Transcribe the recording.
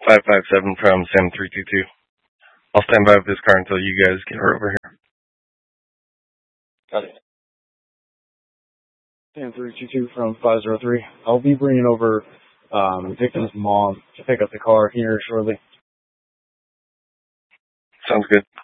557 from Sam 322. I'll stand by with this car until you guys get her over here. Got it. Sam 322 from 503. I'll be bringing over victim's mom to pick up the car here shortly. Sounds good.